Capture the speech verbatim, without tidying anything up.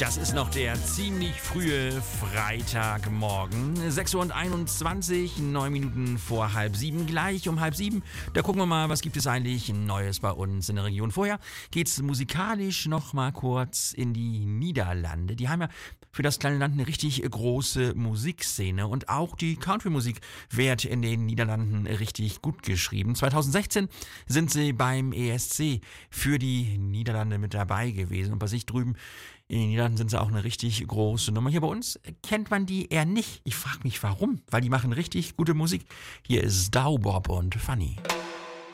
Das ist noch der ziemlich frühe Freitagmorgen. sechs Uhr einundzwanzig, neun Minuten vor halb sieben. Gleich um halb sieben. Da gucken wir mal, was gibt es eigentlich Neues bei uns in der Region. Vorher geht's musikalisch noch mal kurz in die Niederlande. Die haben ja für das kleine Land eine richtig große Musikszene. Und auch die Country-Musik wird in den Niederlanden richtig gut geschrieben. zweitausendsechzehn sind sie beim E S C für die Niederlande mit dabei gewesen. Und bei sich drüben in den Niederlanden sind sie auch eine richtig große Nummer. Hier bei uns kennt man die eher nicht. Ich frage mich warum, weil die machen richtig gute Musik. Hier ist Doubob und Funny.